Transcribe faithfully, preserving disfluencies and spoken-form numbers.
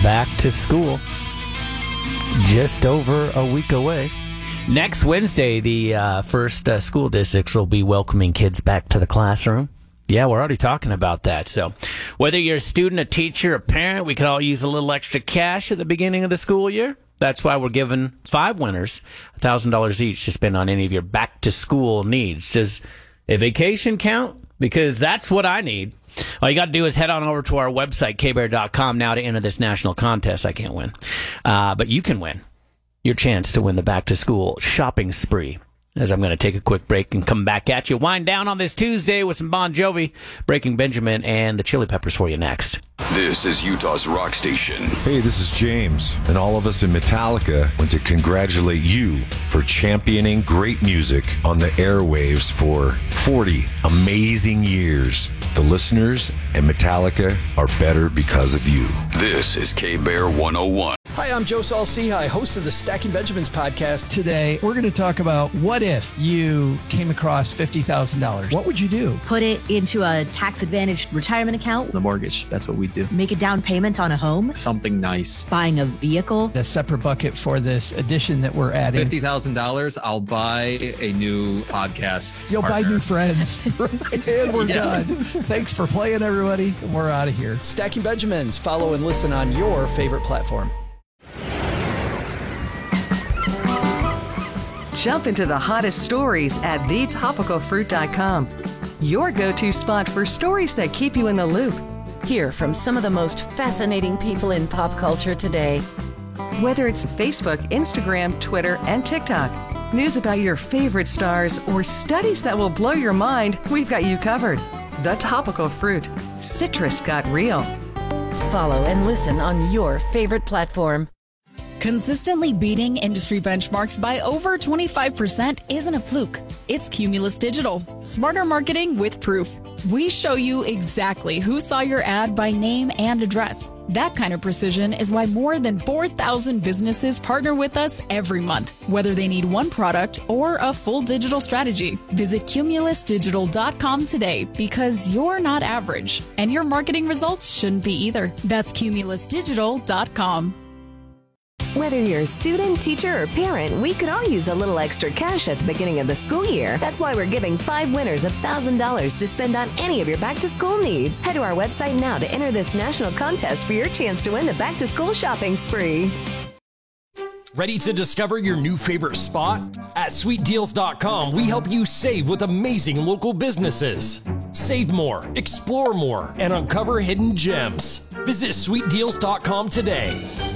back to school. Just over a week away. Next Wednesday, the uh, first uh, school districts will be welcoming kids back to the classroom. Yeah, we're already talking about that. So whether you're a student, a teacher, a parent, we could all use a little extra cash at the beginning of the school year. That's why we're giving five winners one thousand dollars each to spend on any of your back-to-school needs. Does a vacation count? Because that's what I need. All you got to do is head on over to our website, k bear dot com, now to enter this national contest. I can't win. Uh, but you can win your chance to win the back-to-school shopping spree. As I'm going to take a quick break and come back at you. Wind down on this Tuesday with some Bon Jovi, Breaking Benjamin, and the Chili Peppers for you next. This is Utah's Rock Station. Hey, this is James, and all of us in Metallica want to congratulate you for championing great music on the airwaves for forty amazing years. The listeners and Metallica are better because of you. This is K-Bear one oh one. Hi, I'm Joe Saul-Sehy, host of the Stacking Benjamins podcast. Today, we're going to talk about what if you came across fifty thousand dollars. What would you do? Put it into a tax-advantaged retirement account. The mortgage, that's what we do. Make a down payment on a home. Something nice. Buying a vehicle. A separate bucket for this addition that we're adding. fifty thousand dollars, I'll buy a new podcast You'll partner. buy new friends. And we're Yeah. done. Thanks for playing, everybody. And we're out of here. Stacking Benjamins. Follow and listen on your favorite platform. Jump into the hottest stories at the topical fruit dot com. Your go-to spot for stories that keep you in the loop. Hear from some of the most fascinating people in pop culture today. Whether it's Facebook, Instagram, Twitter, and TikTok, news about your favorite stars, or studies that will blow your mind, we've got you covered. The Topical Fruit. Citrus got real. Follow and listen on your favorite platform. Consistently beating industry benchmarks by over twenty-five percent isn't a fluke. It's Cumulus Digital. Smarter marketing with proof. We show you exactly who saw your ad by name and address. That kind of precision is why more than four thousand businesses partner with us every month, whether they need one product or a full digital strategy. Visit cumulus digital dot com today because you're not average, and your marketing results shouldn't be either. That's cumulus digital dot com. Whether you're a student, teacher, or parent, we could all use a little extra cash at the beginning of the school year. That's why we're giving five winners one thousand dollars to spend on any of your back-to-school needs. Head to our website now to enter this national contest for your chance to win the back-to-school shopping spree. Ready to discover your new favorite spot? At sweet deals dot com, we help you save with amazing local businesses. Save more, explore more, and uncover hidden gems. Visit sweet deals dot com today.